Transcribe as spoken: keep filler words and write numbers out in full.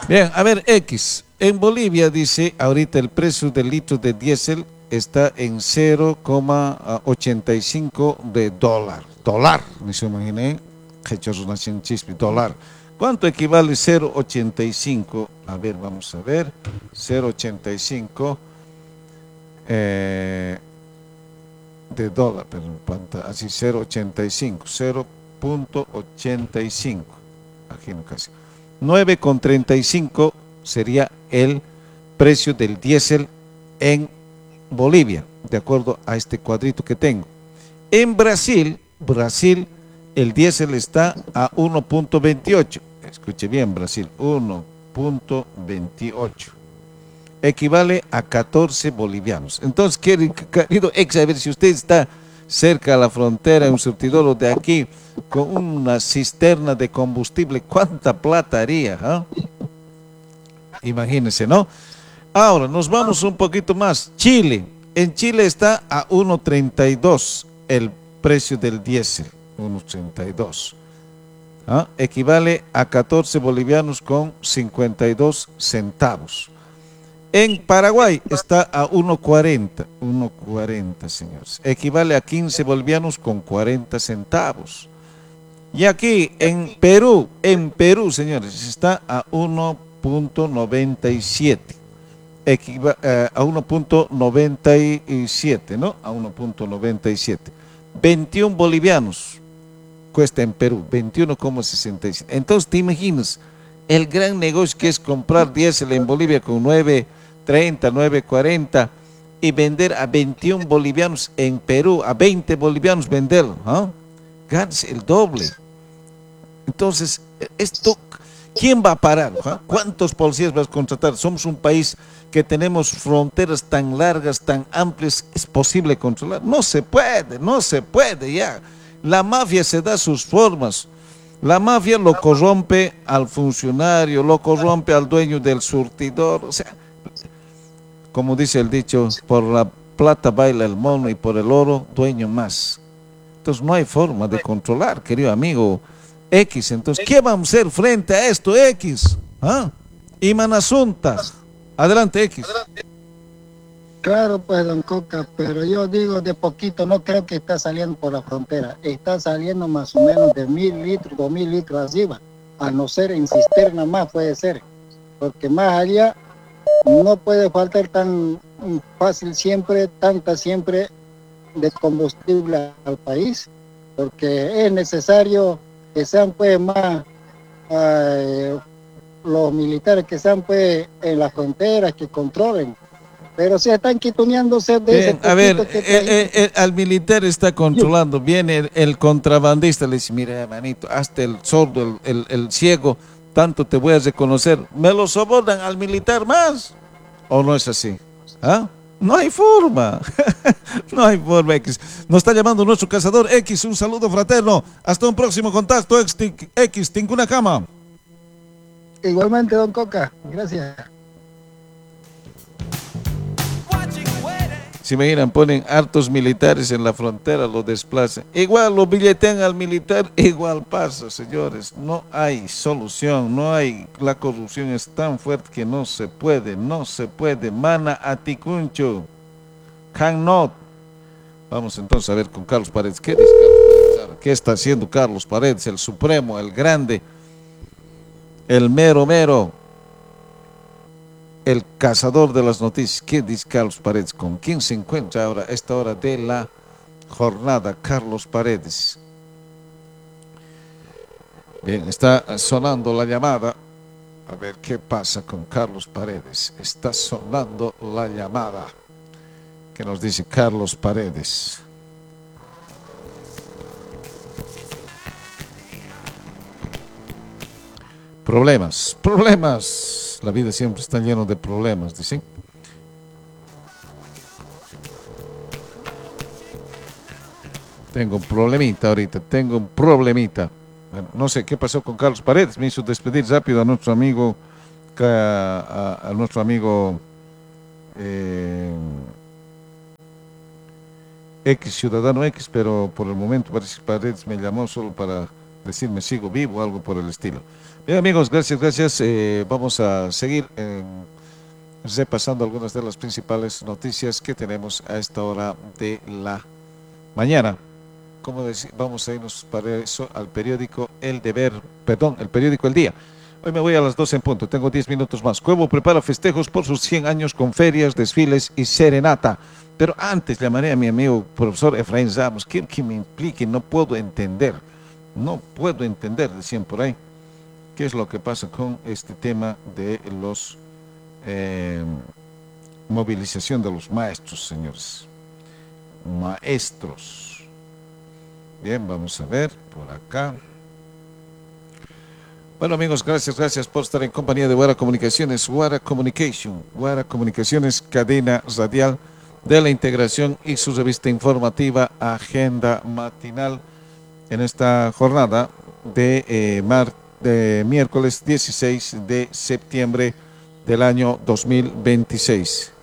Bien, a ver, X. En Bolivia dice, ahorita el precio del litro de diésel está en cero coma ochenta y cinco de dólar. Dólar, me se imaginé. Dólar. ¿Cuánto equivale cero coma ochenta y cinco? A ver, vamos a ver. cero coma ochenta y cinco eh, de dólar, pero así cero coma ochenta y cinco. cero coma ochenta y cinco. Aquí no casi. nueve coma treinta y cinco sería el precio del diésel en Bolivia, de acuerdo a este cuadrito que tengo. En Brasil, Brasil, el diésel está a uno coma veintiocho. Escuche bien, Brasil, uno coma veintiocho. Equivale a catorce bolivianos. Entonces, querido ex, a ver si usted está cerca de la frontera, en un surtidor de aquí, con una cisterna de combustible, ¿cuánta plata haría? ¿Eh? Imagínense, ¿no? Ahora, nos vamos un poquito más. Chile. En Chile está a uno coma treinta y dos el precio del diésel. uno coma treinta y dos. ¿Ah? Equivale a catorce bolivianos con cincuenta y dos centavos. En Paraguay está a uno coma cuarenta. uno coma cuarenta, señores. Equivale a quince bolivianos con cuarenta centavos. Y aquí en Perú, en Perú, señores, está a uno coma noventa y siete. Equiva, eh, a uno coma noventa y siete, ¿no? A uno coma noventa y siete. veintiún bolivianos cuesta en Perú, veintiuno coma sesenta y siete. Entonces, te imaginas el gran negocio que es comprar diésel en Bolivia con nueve treinta, nueve cuarenta y vender a veintiún bolivianos en Perú, a veinte bolivianos venderlo, ¿ah? Ganas el doble. Entonces, esto, ¿quién va a parar? ¿Ah? ¿Cuántos policías vas a contratar? Somos un país que tenemos fronteras tan largas, tan amplias, ¿es posible controlar? No se puede, no se puede ya. La mafia se da sus formas. La mafia lo corrompe al funcionario, lo corrompe al dueño del surtidor. O sea, como dice el dicho, por la plata baila el mono y por el oro, dueño más. Entonces no hay forma de controlar, querido amigo X. Entonces, ¿qué vamos a hacer frente a esto, X? ¿Ah? Imanasuntas. Adelante, X. Claro, pues, don Coca, pero yo digo de poquito, no creo que está saliendo por la frontera. Está saliendo más o menos de mil litros, dos mil litros arriba. A no ser en cisterna más puede ser. Porque más allá no puede faltar tan fácil siempre, tanta siempre de combustible al país. Porque es necesario que sean pues más eh, los militares que sean pues en las fronteras, que controlen. Pero se están quituneándose de Bien, ese a ver, que el, el, el, al militar está controlando, viene el, el contrabandista, le dice, mira, hermanito, hasta el sordo, el, el, el ciego, tanto te voy a reconocer, ¿me lo sobornan al militar más? ¿O no es así? ¿Ah? No hay forma, no hay forma, X. Nos está llamando nuestro cazador X, un saludo fraterno, hasta un próximo contacto, X, Tincuna Cama. Igualmente, don Coca, gracias. Se imaginan, ponen hartos militares en la frontera, lo desplazan. Igual lo billetean al militar, igual pasa, señores. No hay solución, no hay, la corrupción es tan fuerte que no se puede, no se puede. Mana aticuncho, cannot. Vamos entonces a ver con Carlos Paredes. ¿Qué dice Carlos Paredes? ¿Qué está haciendo Carlos Paredes, el supremo, el grande, el mero mero? El cazador de las noticias. ¿Qué dice Carlos Paredes? ¿Con quién se encuentra ahora a esta hora de la jornada? Carlos Paredes. Bien, está sonando la llamada. A ver qué pasa con Carlos Paredes. Está sonando la llamada. ¿Qué nos dice Carlos Paredes? Problemas, problemas. La vida siempre está llena de problemas, dicen. Tengo un problemita ahorita, tengo un problemita. Bueno, no sé qué pasó con Carlos Paredes. Me hizo despedir rápido a nuestro amigo, a, a, a nuestro amigo eh, X, Ciudadano X, pero por el momento parece que Paredes me llamó solo para decirme sigo vivo, algo por el estilo. Bien, amigos, gracias, gracias. Eh, vamos a seguir eh, repasando algunas de las principales noticias que tenemos a esta hora de la mañana. Como decir, vamos a irnos para eso al periódico El Deber, perdón, el periódico El Día. Hoy me voy a las doce en punto, tengo diez minutos más. Cuevo prepara festejos por sus cien años con ferias, desfiles y serenata. Pero antes llamaré a mi amigo profesor Efraín Ramos, que, que me implique, no puedo entender, no puedo entender, decían por ahí, qué es lo que pasa con este tema de los eh, movilización de los maestros, señores. Maestros. Bien, vamos a ver por acá. Bueno, amigos, gracias, gracias por estar en compañía de Guara Comunicaciones. Guara Communication, Guara Comunicaciones, cadena radial de la integración y su revista informativa Agenda Matinal en esta jornada de, eh, mar, de miércoles dieciséis de septiembre del año dos mil veintiséis.